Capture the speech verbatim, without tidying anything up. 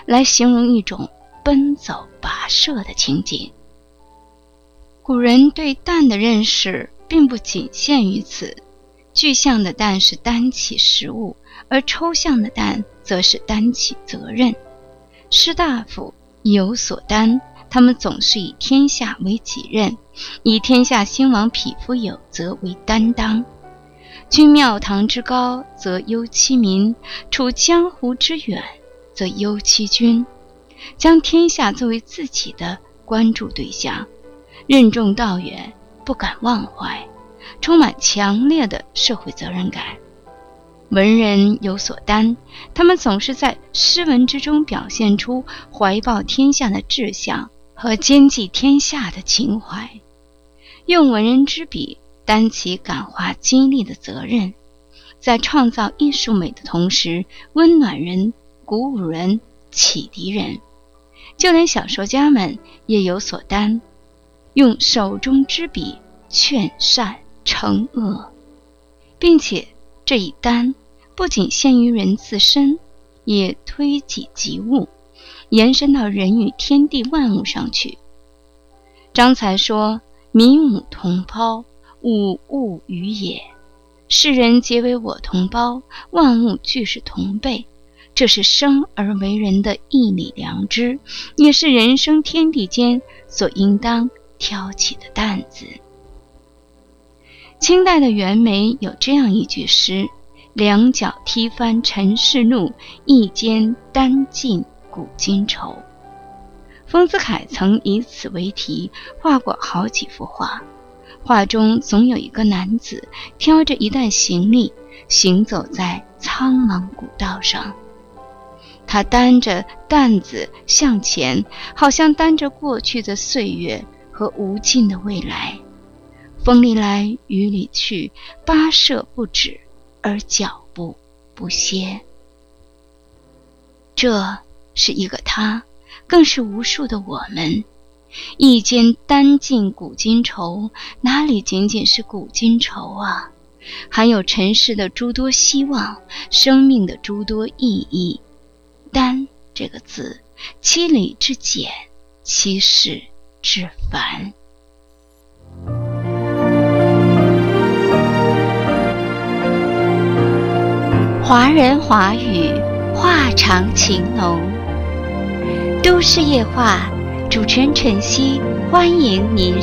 来形容一种奔走跋涉的情景。古人对淡的认识并不仅限于此，具象的淡是担起实务，而抽象的淡则是担起责任。士大夫有所担，他们总是以天下为己任，以天下兴亡匹夫有责为担当。居庙堂之高，则忧其民；处江湖之远，则忧其君。将天下作为自己的关注对象，任重道远，不敢忘怀，充满强烈的社会责任感。文人有所担，他们总是在诗文之中表现出怀抱天下的志向和兼济天下的情怀，用文人之笔担起感化激励的责任，在创造艺术美的同时，温暖人，鼓舞人，启迪人。就连小说家们也有所担，用手中之笔劝善惩恶，并且这一担不仅限于人自身，也推己及物，延伸到人与天地万物上去。张才说：民吾同胞，吾物与也。世人皆为我同胞，万物俱是同辈。这是生而为人的义理良知，也是人生天地间所应当挑起的担子。清代的袁枚有这样一句诗：两脚踢翻尘世怒，一肩担尽古今愁。丰子恺曾以此为题画过好几幅画，画中总有一个男子挑着一袋行李，行走在苍茫古道上。他担着担子向前，好像担着过去的岁月和无尽的未来。风里来雨里去，跋涉不止，而脚步不歇。这是一个他，更是无数的我们。一肩担尽古今愁，哪里仅仅是古今愁啊，还有尘世的诸多希望，生命的诸多意义。担这个字，其理之简，其事之繁。华人华语，话长情浓。都市夜话，主持人晨曦，欢迎您